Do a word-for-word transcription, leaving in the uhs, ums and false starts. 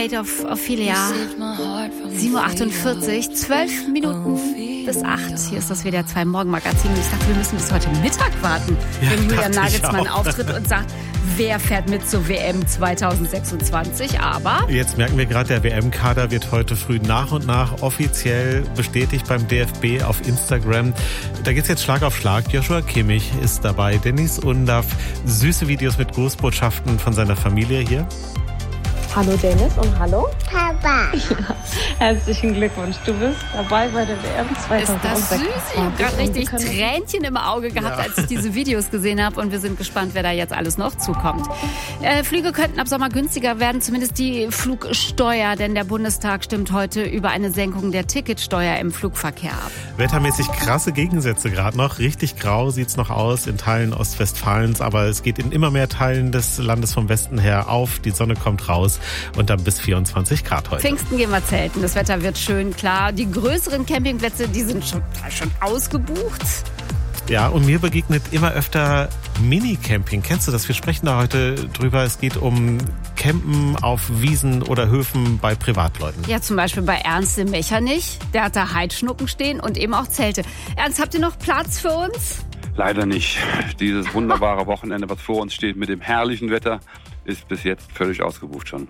Kate auf Ophelia. sieben Uhr achtundvierzig, zwölf Minuten bis acht. Hier ist das W D R zwei Morgenmagazin. Ich dachte, wir müssen bis heute Mittag warten, ja, wenn Julian Nagelsmann auftritt und sagt, wer fährt mit zur W M zwanzig sechsundzwanzig. Aber jetzt merken wir gerade, der W M-Kader wird heute früh nach und nach offiziell bestätigt beim D F B auf Instagram. Da geht's jetzt Schlag auf Schlag. Joshua Kimmich ist dabei, Dennis Undaff, süße Videos mit Grußbotschaften von seiner Familie hier. Hallo Dennis und hallo Papa. Ja, herzlichen Glückwunsch, du bist dabei bei der W M zwanzig sechsundzwanzig. Ist das süß? Ich habe gerade richtig Tränchen im Auge gehabt, ja, als ich diese Videos gesehen habe und wir sind gespannt, wer da jetzt alles noch zukommt. Äh, Flüge könnten ab Sommer günstiger werden, zumindest die Flugsteuer, denn der Bundestag stimmt heute über eine Senkung der Ticketsteuer im Flugverkehr ab. Wettermäßig krasse Gegensätze gerade noch, richtig grau sieht's noch aus in Teilen Ostwestfalens, aber es geht in immer mehr Teilen des Landes vom Westen her auf, die Sonne kommt raus. Und dann bis vierundzwanzig Grad heute. Pfingsten gehen wir zelten. Das Wetter wird schön, klar. Die größeren Campingplätze, die sind schon, schon ausgebucht. Ja, und mir begegnet immer öfter Mini-Camping. Kennst du das? Wir sprechen da heute drüber. Es geht um Campen auf Wiesen oder Höfen bei Privatleuten. Ja, zum Beispiel bei Ernst im Mechernich. Der hat da Heidschnucken stehen und eben auch Zelte. Ernst, habt ihr noch Platz für uns? Leider nicht. Dieses wunderbare Wochenende, was vor uns steht mit dem herrlichen Wetter, ist bis jetzt völlig ausgebucht schon.